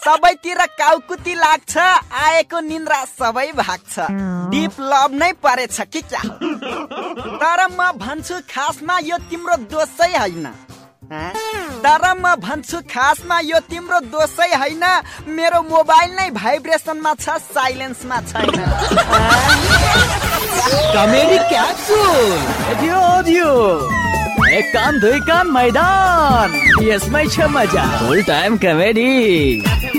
सबैतिर काउकुती लाग्छ, आएको निन्द्रा सबै भाग्छ। डिप लभ नै परेछ कि क्या? तर म भन्छु खासमा यो तिम्रो दोषै होइन। मेरो मोबाइल नै भाइब्रेसनमा छ, साइलेन्समा छैन। कमेडी क्याप्सुल दियो एक कान दुई कान मैदान, यसमै छ मजा, फुल टाइम कमेडी।